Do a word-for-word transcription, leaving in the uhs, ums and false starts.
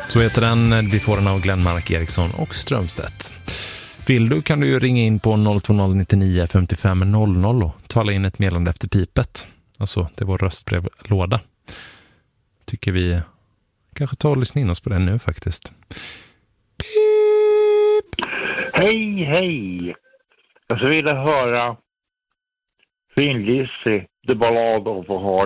Så heter den. Vi får den av Glenmark, Eriksson och Strömstedt. Vill du kan du ju ringa in på noll två noll nio nio fem fem noll noll och tala in ett meddelande efter pipet. Alltså, det är vår röstbrevlåda. Tycker vi kanske tar och lyssna in oss på den nu faktiskt. Pip! Hej, hej! Jag skulle vilja höra Thin Lizzy, The Ballad of a Heart.